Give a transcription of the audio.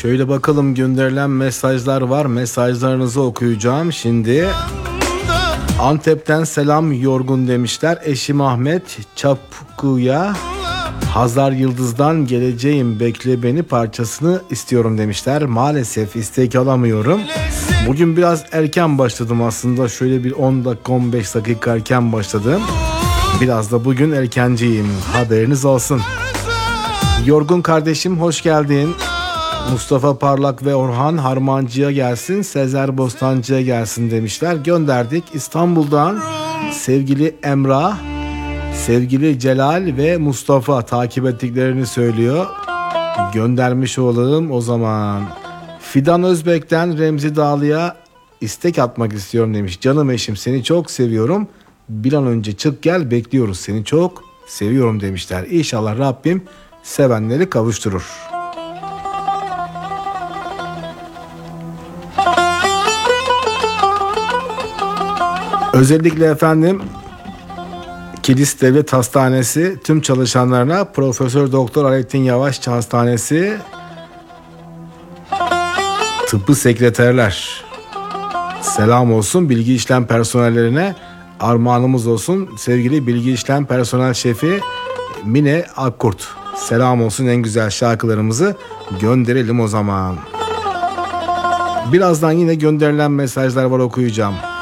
Şöyle bakalım, gönderilen mesajlar var. Mesajlarınızı okuyacağım şimdi. Antep'ten selam yorgun demişler. Eşim Ahmet Çapku'ya Hazar Yıldız'dan geleceğim bekle beni parçasını istiyorum demişler. Maalesef istek alamıyorum. Bugün biraz erken başladım aslında. Şöyle bir 10 dakika 15 dakika erken başladım. Biraz da bugün erkenciyim. Haberiniz olsun. Yorgun kardeşim hoş geldin. Mustafa Parlak ve Orhan Harmancı'ya gelsin, Sezer Bostancı'ya gelsin demişler. Gönderdik. İstanbul'dan sevgili Emrah, sevgili Celal ve Mustafa takip ettiklerini söylüyor. Göndermiş olalım o zaman. Fidan Özbek'ten Remzi Dağlı'ya istek atmak istiyorum demiş. Canım eşim seni çok seviyorum. Bir an önce çık gel bekliyoruz seni çok seviyorum demişler. İnşallah Rabbim sevenleri kavuşturur. Özellikle efendim Kilis Devlet Hastanesi tüm çalışanlarına, Profesör Doktor Alaaddin Yavaş Hastanesi tıbbi sekreterler selam olsun, bilgi işlem personellerine armağanımız olsun. Sevgili bilgi işlem personel şefi Mine Akkurt selam olsun, en güzel şarkılarımızı gönderelim o zaman. Birazdan yine gönderilen mesajlar var, okuyacağım.